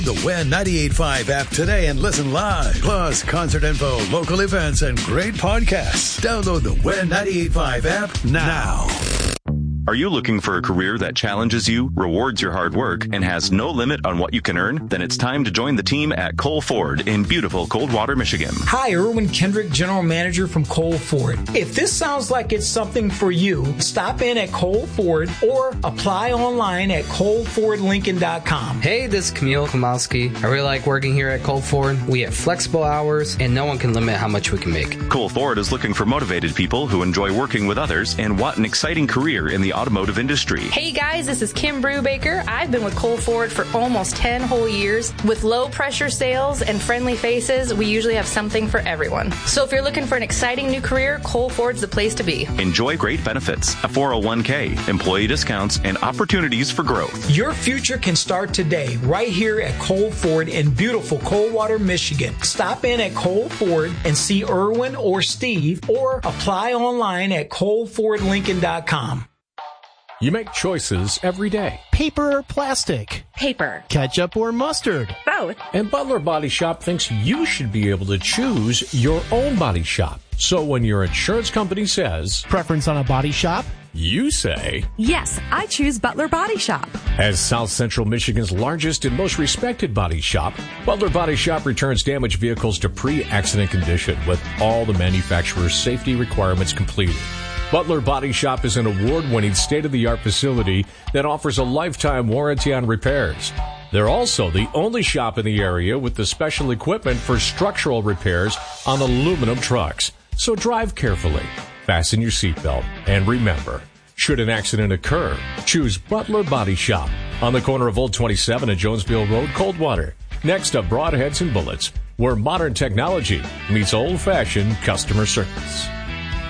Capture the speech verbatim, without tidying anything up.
The Win ninety-eight point five app today and listen live. Plus, concert info, local events, and great podcasts. Download the Win ninety-eight point five app now. Are you looking for a career that challenges you, rewards your hard work, and has no limit on what you can earn? Then it's time to join the team at Cole Ford in beautiful Coldwater, Michigan. Hi, Erwin Kendrick, General Manager from Cole Ford. If this sounds like it's something for you, stop in at Cole Ford or apply online at cole ford lincoln dot com. Hey, this is Camille Komowski. I really like working here at Cole Ford. We have flexible hours, and no one can limit how much we can make. Cole Ford is looking for motivated people who enjoy working with others and want an exciting career in the automotive industry. Hey guys, this is Kim Brubaker. I've been with Cole Ford for almost ten whole years. With low pressure sales and friendly faces, we usually have something for everyone. So if you're looking for an exciting new career, Cole Ford's the place to be. Enjoy great benefits, a four oh one k, employee discounts, and opportunities for growth. Your future can start today right here at Cole Ford in beautiful Coldwater, Michigan. Stop in at Cole Ford and see Erwin or Steve, or apply online at cole ford lincoln dot com. You make choices every day. Paper or plastic? Paper. Ketchup or mustard? Both. And Butler Body Shop thinks you should be able to choose your own body shop. So when your insurance company says, preference on a body shop, you say, yes, I choose Butler Body Shop. As South Central Michigan's largest and most respected body shop, Butler Body Shop returns damaged vehicles to pre-accident condition with all the manufacturer's safety requirements completed. Butler Body Shop is an award-winning state-of-the-art facility that offers a lifetime warranty on repairs. They're also the only shop in the area with the special equipment for structural repairs on aluminum trucks. So drive carefully, fasten your seatbelt, and remember, should an accident occur, choose Butler Body Shop on the corner of Old twenty-seven and Jonesville Road, Coldwater, next to Broadheads and Bullets, where modern technology meets old-fashioned customer service.